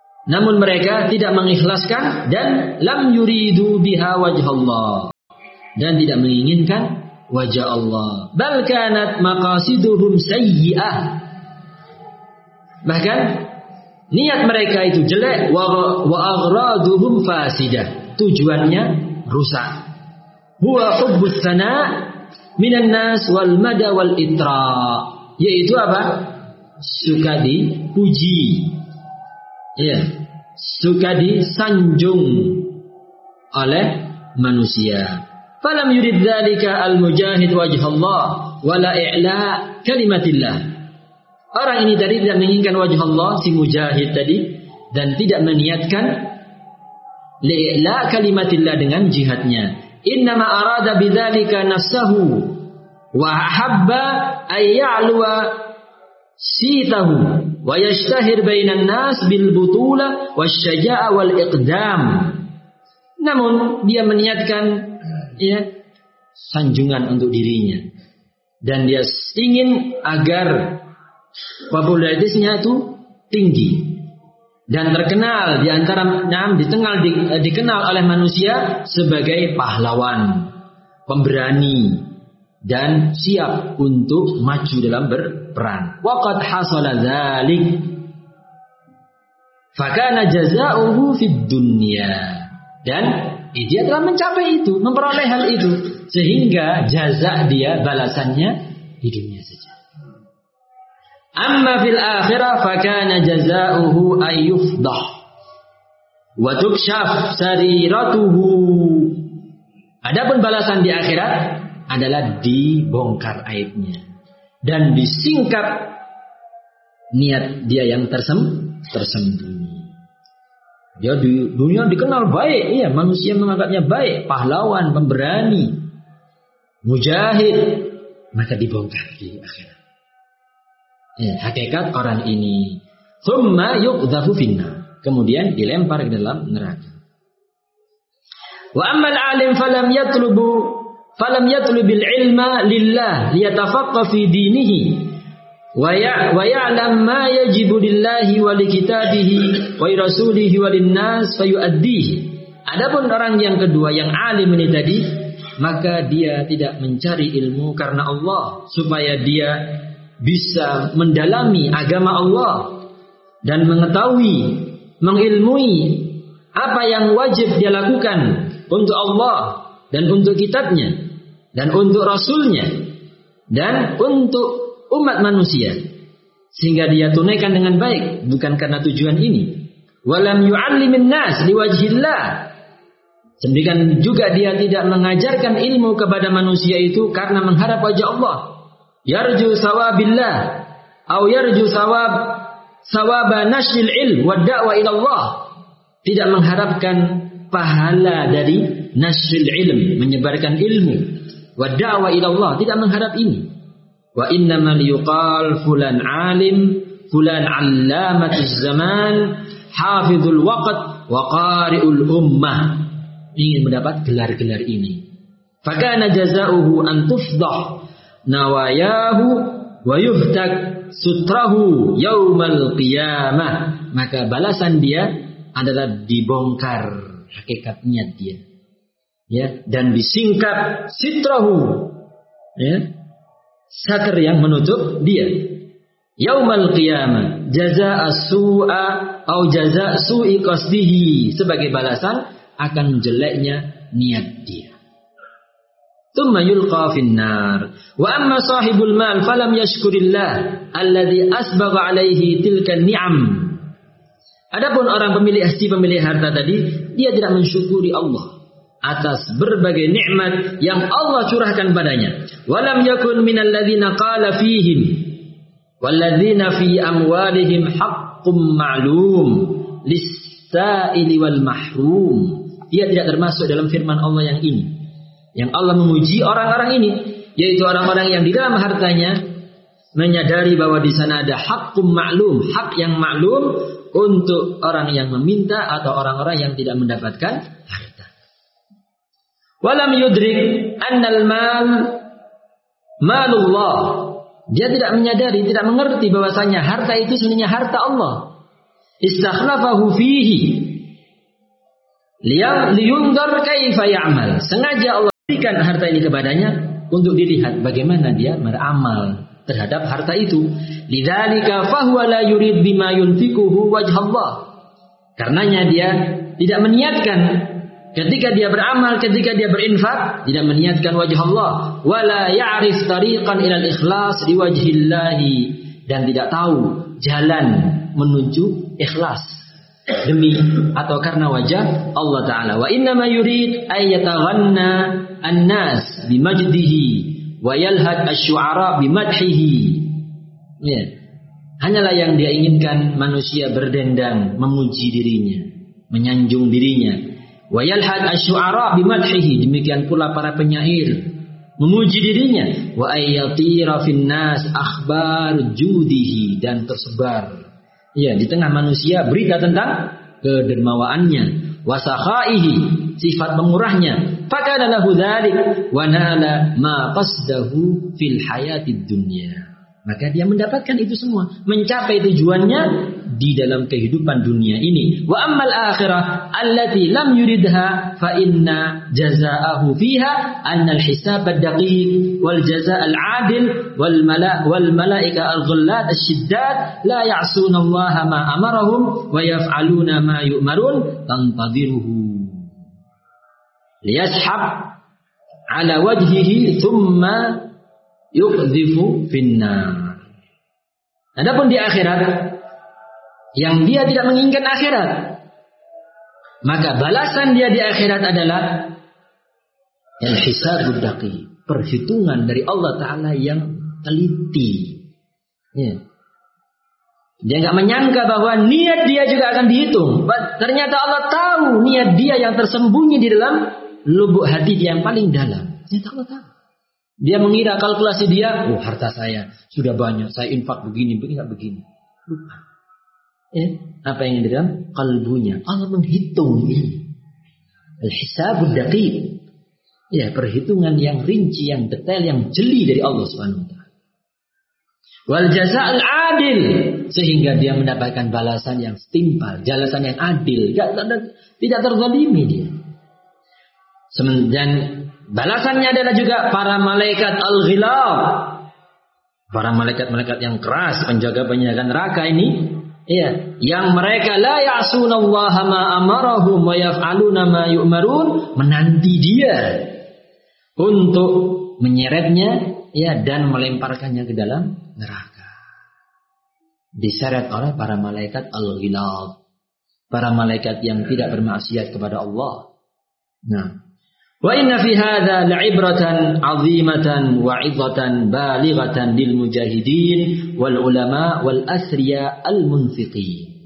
Namun mereka tidak mengikhlaskan dan lam yuridu biha wajhallah. dan tidak menginginkan wajah Allah. Bal kanat maqasiduhum sayyi'ah. Bahkan niat mereka itu jelek, wa aghraduhum fasidah. Tujuannya rusak. Huwa hubbus sana' minan nas wal mada wal itra. Yaitu apa? Suka dipuji. Ya, suka disanjung oleh manusia. Falam yurid dzalika al-mujahid wajh Allah wala i'la kalimatillah. Orang ini tadi tidak menginginkan wajah Allah, si mujahid tadi, dan tidak meniatkan li'la kalimatillah dengan jihadnya. Innama arada bidzalika nafsahu wa habba ay ya'luwa sitahu wa yashtahir bainan nas bil butula wasyaja'a wal iqdam. Namun dia meniatkan sanjungan untuk dirinya, dan dia ingin agar popularitasnya itu tinggi dan terkenal di antara dikenal oleh manusia sebagai pahlawan, pemberani, dan siap untuk maju dalam berperang. Waqad hasala dzalik fakana jazaohu fid dunya. Dan dia telah mencapai itu, memperoleh hal itu, sehingga jaza dia, balasannya di dunia saja. Amma fil akhirah fakana jazaohu ayyufdah wa tukshaf sariratuhu. Adapun balasan di akhirat adalah dibongkar aibnya dan disingkap niat dia yang tersembunyi. Dia di dunia dikenal baik, iya, manusia menganggapnya baik, pahlawan, pemberani, mujahid, maka dibongkar di akhirat. Ya, hakikat orang ini. Tsumma yuqdhafu finnar, kemudian dilempar ke dalam neraka. Wa ammal alim falam yatlubil ilma lillah liyatafaqqa fi dinihi wa ya'lam ma yajibu lillahi wa likitabihi wa rasulihi wa linnas fayu'addihi. Adapun orang yang kedua yang alim ini tadi, maka dia tidak mencari ilmu karena Allah, supaya dia bisa mendalami agama Allah dan mengetahui, mengilmui apa yang wajib dia lakukan untuk Allah dan untuk kitabnya dan untuk rasulnya dan untuk umat manusia, sehingga dia tunaikan dengan baik, bukan karena tujuan ini. Walam yu'allimin nas liwajhillah. Demikian juga dia tidak mengajarkan ilmu kepada manusia itu karena mengharap wajah Allah. Yarju sawabillah atau yarju sawaba nashril ilm wa da'wa ila Allah. Tidak mengharapkan pahala dari nashril ilm, menyebarkan ilmu, wa da'wa ila Allah, tidak mengharap ini. Wa innamal yuqal fulan alim, fulan allamatiz zaman, hafizul waqt wa qari'ul ummah. Ingin mendapat gelar-gelar ini. Fakana jazaohu an tufdah nawayahu wa yuhtak sutrahu yaumal qiyamah. Maka balasan dia adalah dibongkar hakikat niat dia, ya, dan disingkap sitrahu, ya, satir yang menutup dia. Yaumal qiyamah jazaa su'a atau jazaa su'i qasdihi, sebagai balasan akan jeleknya niat dia. Tsumma yulqa finnar. Wa amma sahibul mal falam yashkurillah alladhi asbagha alaihi tilka ni'am. Adapun orang pemilik harta tadi, dia tidak mensyukuri Allah atas berbagai nikmat yang Allah curahkan padanya. Walam yakun minal ladzina qala fihim walladzina fi amwalihim haqqum ma'lum lis-sa'ili wal mahrum. Dia tidak termasuk dalam firman Allah yang ini, yang Allah memuji orang-orang ini, yaitu orang-orang yang di dalam hartanya menyadari bahwa di sana ada haqqum ma'lum, hak yang maklum untuk orang yang meminta atau orang-orang yang tidak mendapatkan harta. Walam yudrik annal mal malullah. Dia tidak menyadari, tidak mengerti bahwasanya harta itu sebenarnya harta Allah. Istakhlafahu fihi liyundar kaifa ya'mal. Sengaja Allah berikan harta ini kepadanya untuk dilihat bagaimana dia beramal terhadap harta itu. Lidzalika fahuwa la yurid bima yunfikuhu wajhallah. Karenanya dia tidak meniatkan ketika dia beramal, ketika dia berinfak, tidak meniatkan wajah Allah. Wala ya'rif tariqan ilal ikhlas liwajhillahi, dan tidak tahu jalan menuju ikhlas demi atau karena wajah Allah Ta'ala. Wa innama yurid ayyataghanna an-nas bimajdihi wa yalhad asy-syu'ara bimadhihi. Ya. Hanyalah yang dia inginkan manusia berdendang memuji dirinya, menyanjung dirinya. Wa yalhad asy-syu'ara bimadhihi, demikian pula para penyair memuji dirinya. Wa ayyatira finnas akhbar judihi, dan tersebar di tengah manusia berita tentang kedermawaannya, wa sakhaihi, sifat pemurahnya. Fakana lahu dzalik wa nala ma qasdahu fil hayatid dunya. Maka dia mendapatkan itu semua, mencapai tujuannya di dalam kehidupan dunia ini. Wa ammal akhirah allati lam yuridha fa inna jazaahu fiha annal hisab ad-daqiq wal jazaa al-adil wal malaika al-ghullat asy-shiddat la ya'suna Allah ma amarahum wa yaf'aluna ma yu'marun tantadiruhu liyashab ala wajhihi thumma yuqdhifu finnar. Adapun di akhirat, yang dia tidak menginginkan akhirat, maka balasan dia di akhirat adalah al-hisabud daqiq, perhitungan dari Allah Ta'ala yang teliti. Dia nggak menyangka bahwa niat dia juga akan dihitung. Ternyata Allah tahu niat dia yang tersembunyi di dalam lubuk hati dia yang paling dalam. Ternyata Allah tahu. Dia mengira kalkulasi dia, harta saya sudah banyak, saya infak begini, nggak begini. Lupa. Apa yang di dalam kalbunya? Allah menghitung ini. Al-hisabud daqiq. Perhitungan yang rinci, yang detail, yang jeli dari Allah Subhanahu wa taala. Wal jazaa'ul adil, sehingga dia mendapatkan balasan yang setimpal, balasan yang adil, tidak terzalimi dia. Dan balasannya adalah juga para malaikat al-ghilab, para malaikat-malaikat yang keras, penjaga-penjaga neraka ini, yang mereka la ya'sunallaha ma amarahum wa yaf'aluna ma yu'marun, menanti dia untuk menyeretnya dan melemparkannya ke dalam neraka. Diseret oleh para malaikat al-ghilab, para malaikat yang tidak bermaksiat kepada Allah. Wa inna fi hadza la'ibratan 'azimatan wa 'idhatan balighatan lil mujahidin wal ulama wal asriya al munfiqin.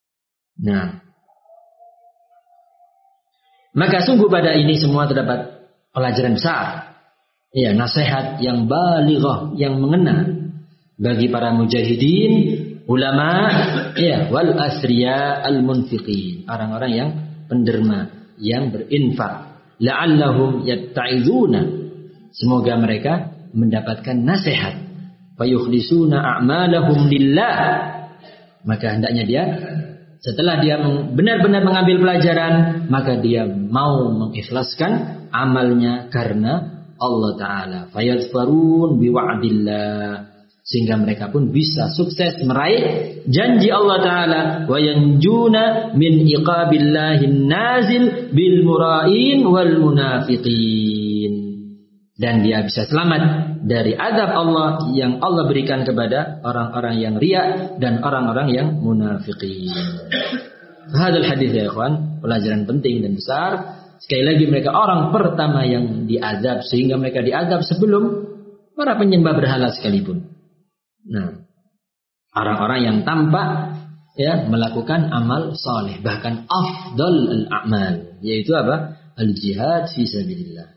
Maka sungguh pada ini semua terdapat pelajaran besar. Nasihat yang balighah, yang mengena bagi para mujahidin, ulama, wal asriya al munfiqin, orang-orang yang penderma, yang berinfak. La'allahum yatta'izuna, semoga mereka mendapatkan nasihat. Fayukhlisuna a'malahum lillah, maka hendaknya dia setelah dia benar-benar mengambil pelajaran, maka dia mau mengikhlaskan amalnya karena Allah Ta'ala. Fayadfarun biwa'dillah, sehingga mereka pun bisa sukses meraih janji Allah Ta'ala. Wa yanjuna min iqabillahin nazil bil mura'in wal munafiqin, dan dia bisa selamat dari azab Allah yang Allah berikan kepada orang-orang yang riya dan orang-orang yang munafiqin. Hadal hadis ya ikhwan, pelajaran penting dan besar. Sekali lagi, mereka orang pertama yang diazab, sehingga mereka diazab sebelum para penyembah berhala sekalipun. Orang-orang yang tampak melakukan amal saleh, bahkan afdal al-a'mal, yaitu apa? Al-jihad fi sabilillah.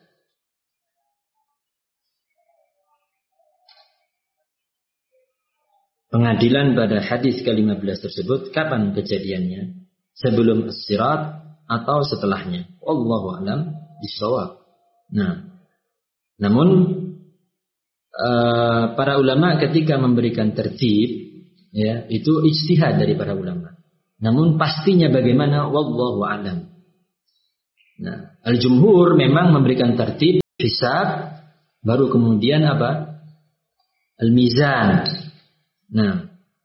Pengadilan pada hadis ke-15 tersebut, kapan kejadiannya? Sebelum as-sirat atau setelahnya? Wallahu a'lam bishawab. Namun para ulama ketika memberikan tertib, itu ijtihad dari para ulama. Namun pastinya bagaimana, wallahu a'lam. Al-jumhur memang memberikan tertib hisab, baru kemudian apa? Al-mizan. Nah,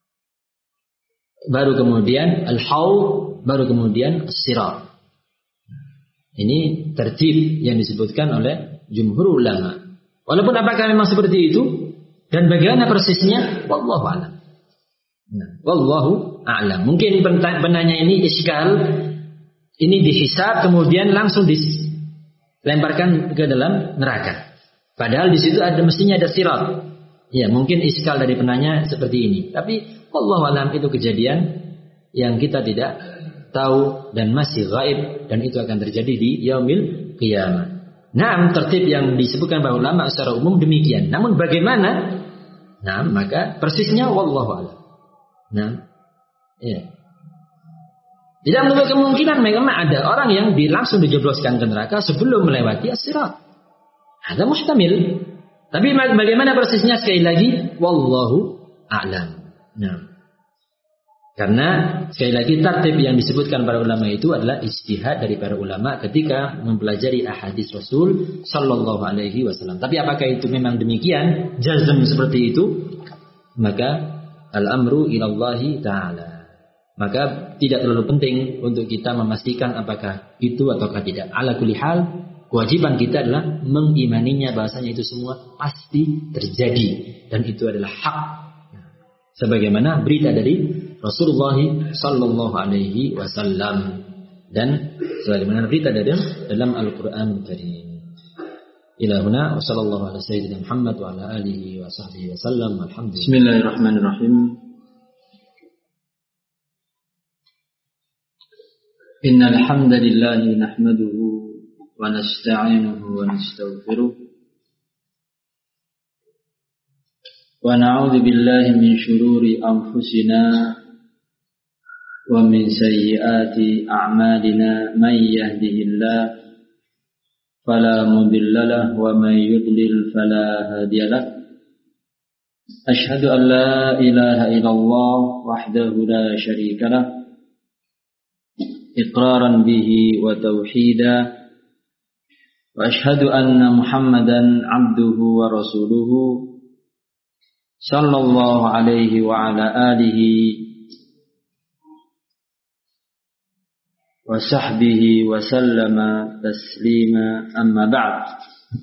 baru kemudian al-haud, baru kemudian as-sirat. Ini tertib yang disebutkan oleh jumhur ulama. Walaupun apakah memang seperti itu dan bagaimana persisnya, wallahu a'lam. Nah, wallahu a'lam. Mungkin penanya ini iskal, ini dihisab kemudian langsung dilemparkan ke dalam neraka. Padahal di situ mestinya ada sirat. Ya, mungkin iskal dari penanya seperti ini. Tapi wallahu a'lam itu kejadian yang kita tidak tahu dan masih gaib, dan itu akan terjadi di yaumil qiyamah. Nah, tertib yang disebutkan para ulama secara umum demikian. Namun bagaimana? Nah, maka persisnya wallahu a'lam. Nah, ya. Tidak menutup kemungkinan memang ada orang yang langsung dijebloskan ke neraka sebelum melewati as-sirat. Ada muhtamil. Tapi bagaimana persisnya, sekali lagi wallahu a'lam. Nah, karena sekali lagi tertib yang disebutkan para ulama itu adalah ijtihad dari para ulama ketika mempelajari ahadits Rasul sallallahu alaihi wasallam. Tapi apakah itu memang demikian, jazm seperti itu? Maka al-amru ilallahi ta'ala. Maka tidak terlalu penting untuk kita memastikan apakah itu ataukah tidak. Ala kulli hal, kewajiban kita adalah mengimaninya bahasanya itu semua pasti terjadi dan itu adalah hak. Sebagaimana berita dari Rasulullah sallallahu alaihi wasallam dan sebagaimana berita dari dalam Al-Qur'an Karim. Ila huna wa sallallahu ala sayyidina Muhammad wa ala alihi wa sahbihi wa sallam. Alhamdulillah. Bismillahirrahmanirrahim. Innal hamdalillah nahmaduhu wa nasta'inuhu wa nastaghfiruh. Wa na'udzu billahi min shururi anfusina wa min sayyiati a'malina may yahdihillahu fala mudilla lahu wa may yudlil fala hadiya lahu. Asyhadu an la ilaha illallah wahdahu la syarika lahu iqraran bihi wa tauhida wa asyhadu anna Muhammadan 'abduhu wa rasuluhu sallallahu alaihi wa ala alihi wa sahbihi wa sallama taslima, amma ba'd.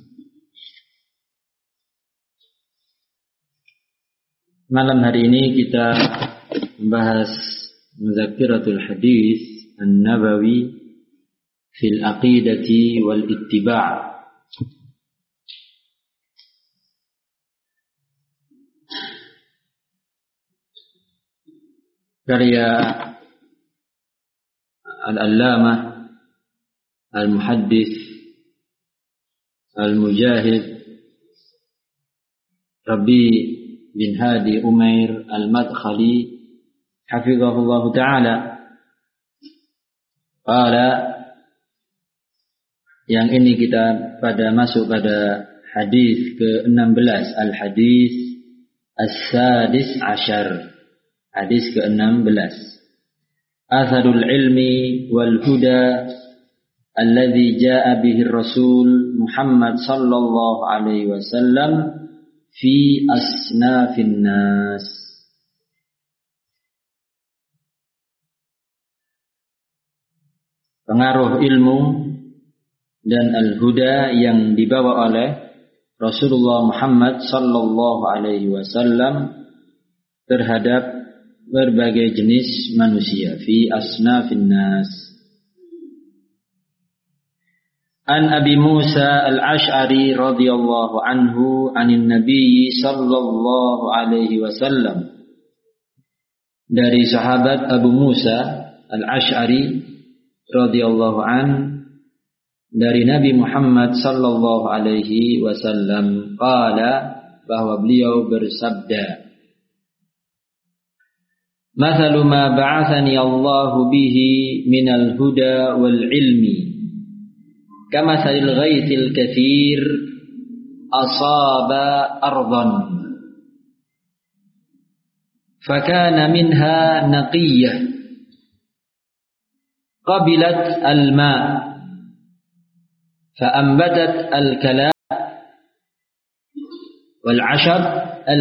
Malam hari ini kita membahas Mudzakiratul Hadis An-Nabawi fil Aqidati wal Ittiba'. Karya Al-Allamah Al-Muhaddis Al-Mujahid Rabi bin Hadi Umair Al-Madkhali hafizahullah ta'ala. Qala, yang ini kita masuk pada hadis ke-16, Al-Hadis As-Sadis Ashar. Hadis ke-16. Atharul ilmi wal huda alladhi jaa bihi Rasul Muhammad sallallahu alaihi wasallam fi asnafin nas. Pengaruh ilmu dan al-huda yang dibawa oleh Rasulullah Muhammad sallallahu alaihi wasallam terhadap berbagai jenis manusia fi asnafin nas. An Abi Musa al-Ash'ari radhiyallahu anhu anin Nabi sallallahu alaihi wasallam, dari sahabat Abu Musa al-Ash'ari radhiyallahu an, dari Nabi Muhammad sallallahu alaihi wasallam, qala, bahwa beliau bersabda, Mathalu ma ba'athani Allahu bihi minal huda wal ilmi kamathalil ghaitil kathir asaba ardan fakana minha naqiyyah qabilat al-ma' fa'ambatat al-kalam wal ashar